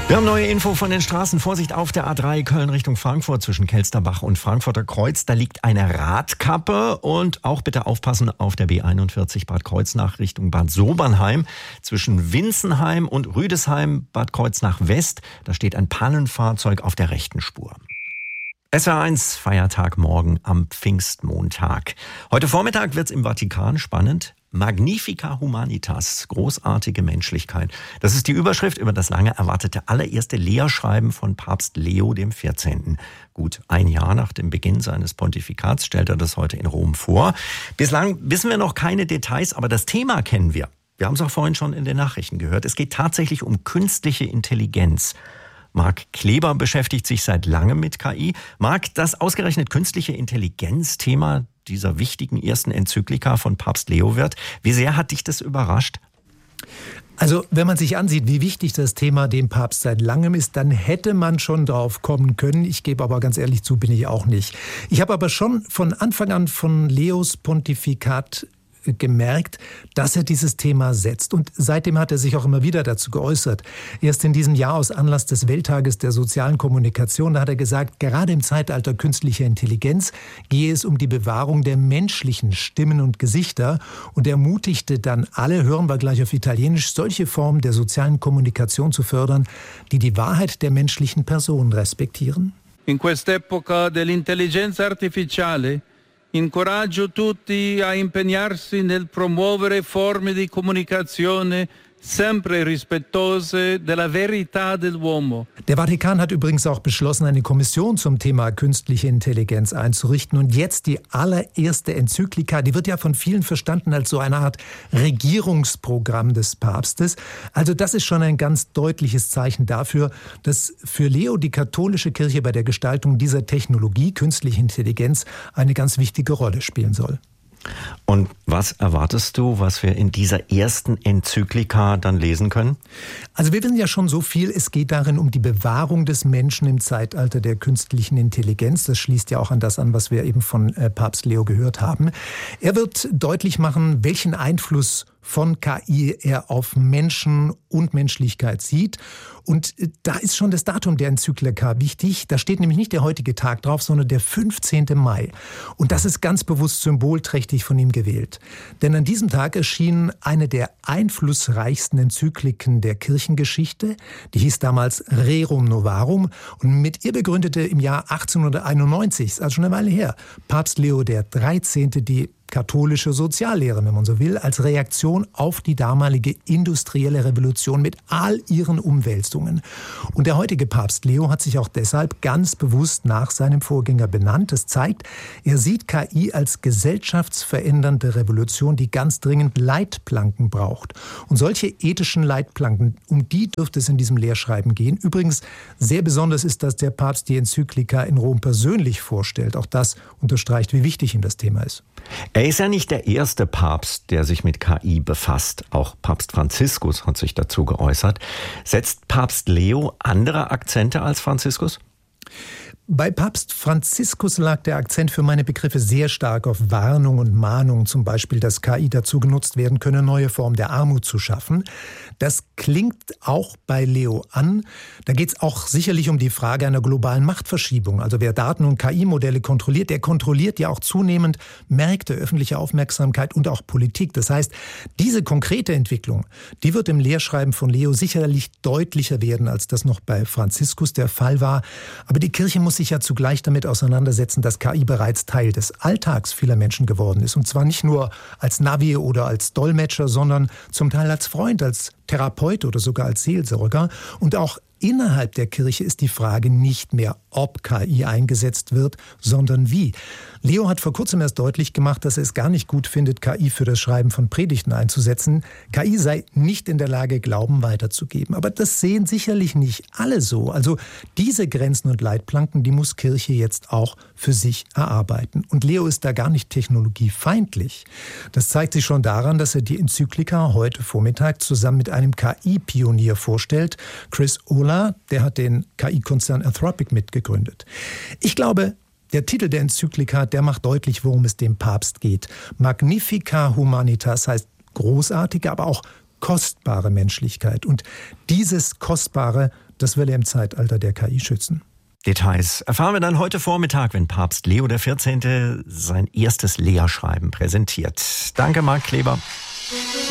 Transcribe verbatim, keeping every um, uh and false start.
Wir haben neue Info von den Straßen. Vorsicht auf der A drei Köln Richtung Frankfurt zwischen Kelsterbach und Frankfurter Kreuz. Da liegt eine Radkappe und auch bitte aufpassen auf der B einundvierzig Bad Kreuznach Richtung Bad Sobernheim. Zwischen Winsenheim und Rüdesheim Bad Kreuznach West. Da steht ein Pannenfahrzeug auf der rechten Spur. S W R eins, Feiertag morgen am Pfingstmontag. Heute Vormittag wird's im Vatikan spannend. Magnifica Humanitas, großartige Menschlichkeit. Das ist die Überschrift über das lange erwartete allererste Lehrschreiben von Papst Leo der vierzehnten. Gut ein Jahr nach dem Beginn seines Pontifikats stellt er das heute in Rom vor. Bislang wissen wir noch keine Details, aber das Thema kennen wir. Wir haben es auch vorhin schon in den Nachrichten gehört. Es geht tatsächlich um künstliche Intelligenz. Marc Kleber beschäftigt sich seit langem mit K I. Marc, das ausgerechnet künstliche Intelligenz Thema dieser wichtigen ersten Enzyklika von Papst Leo wird. Wie sehr hat dich das überrascht? Also wenn man sich ansieht, wie wichtig das Thema dem Papst seit langem ist, dann hätte man schon drauf kommen können. Ich gebe aber ganz ehrlich zu, bin ich auch nicht. Ich habe aber schon von Anfang an von Leos Pontifikat gemerkt, dass er dieses Thema setzt. Und seitdem hat er sich auch immer wieder dazu geäußert. Erst in diesem Jahr aus Anlass des Welttages der sozialen Kommunikation, da hat er gesagt, gerade im Zeitalter künstlicher Intelligenz gehe es um die Bewahrung der menschlichen Stimmen und Gesichter und ermutigte dann alle, hören wir gleich auf Italienisch, solche Formen der sozialen Kommunikation zu fördern, die die Wahrheit der menschlichen Person respektieren. In quest'epoca dell'intelligenza artificiale incoraggio tutti a impegnarsi nel promuovere forme di comunicazione sempre rispettose della verità dell'uomo. Der Vatikan hat übrigens auch beschlossen, eine Kommission zum Thema künstliche Intelligenz einzurichten. Und jetzt die allererste Enzyklika, die wird ja von vielen verstanden als so eine Art Regierungsprogramm des Papstes. Also das ist schon ein ganz deutliches Zeichen dafür, dass für Leo die katholische Kirche bei der Gestaltung dieser Technologie, künstliche Intelligenz, eine ganz wichtige Rolle spielen soll. Und was erwartest du, was wir in dieser ersten Enzyklika dann lesen können? Also wir wissen ja schon so viel, es geht darin um die Bewahrung des Menschen im Zeitalter der künstlichen Intelligenz. Das schließt ja auch an das an, was wir eben von Papst Leo gehört haben. Er wird deutlich machen, welchen Einfluss von K I er auf Menschen und Menschlichkeit sieht. Und da ist schon das Datum der Enzyklika wichtig. Da steht nämlich nicht der heutige Tag drauf, sondern der fünfzehnten Mai. Und das ist ganz bewusst symbolträchtig von ihm gewählt. Denn an diesem Tag erschien eine der einflussreichsten Enzykliken der Kirchengeschichte. Die hieß damals Rerum Novarum und mit ihr begründete im Jahr achtzehnhunderteinundneunzig, also schon eine Weile her, Papst Leo der dreizehnte die katholische Soziallehre, wenn man so will, als Reaktion auf die damalige industrielle Revolution mit all ihren Umwälzungen. Und der heutige Papst Leo hat sich auch deshalb ganz bewusst nach seinem Vorgänger benannt. Das zeigt, er sieht K I als gesellschaftsverändernde Revolution, die ganz dringend Leitplanken braucht. Und solche ethischen Leitplanken, um die dürfte es in diesem Lehrschreiben gehen. Übrigens, sehr besonders ist, dass der Papst die Enzyklika in Rom persönlich vorstellt. Auch das unterstreicht, wie wichtig ihm das Thema ist. Er ist ja nicht der erste Papst, der sich mit K I befasst. Auch Papst Franziskus hat sich dazu geäußert. Setzt Papst Leo andere Akzente als Franziskus? Bei Papst Franziskus lag der Akzent für meine Begriffe sehr stark auf Warnung und Mahnung, zum Beispiel, dass K I dazu genutzt werden könne, neue Formen der Armut zu schaffen. Das klingt auch bei Leo an. Da geht es auch sicherlich um die Frage einer globalen Machtverschiebung. Also wer Daten- und K I-Modelle kontrolliert, der kontrolliert ja auch zunehmend Märkte, öffentliche Aufmerksamkeit und auch Politik. Das heißt, diese konkrete Entwicklung, die wird im Lehrschreiben von Leo sicherlich deutlicher werden, als das noch bei Franziskus der Fall war. Aber die Kirche muss sich ja zugleich damit auseinandersetzen, dass K I bereits Teil des Alltags vieler Menschen geworden ist. Und zwar nicht nur als Navi oder als Dolmetscher, sondern zum Teil als Freund, als Therapeut oder sogar als Seelsorger. Und auch innerhalb der Kirche ist die Frage nicht mehr, ob K I eingesetzt wird, sondern wie. Leo hat vor kurzem erst deutlich gemacht, dass er es gar nicht gut findet, K I für das Schreiben von Predigten einzusetzen. K I sei nicht in der Lage, Glauben weiterzugeben. Aber das sehen sicherlich nicht alle so. Also diese Grenzen und Leitplanken, die muss Kirche jetzt auch für sich erarbeiten. Und Leo ist da gar nicht technologiefeindlich. Das zeigt sich schon daran, dass er die Enzyklika heute Vormittag zusammen mit einem K I-Pionier vorstellt, Chris Olah, der hat den K I-Konzern Anthropic mitgegründet. Ich glaube, der Titel der Enzyklika, der macht deutlich, worum es dem Papst geht. Magnifica Humanitas heißt großartige, aber auch kostbare Menschlichkeit. Und dieses Kostbare, das will er im Zeitalter der K I schützen. Details erfahren wir dann heute Vormittag, wenn Papst Leo der vierzehnte sein erstes Lehrschreiben präsentiert. Danke, Marc Kleber.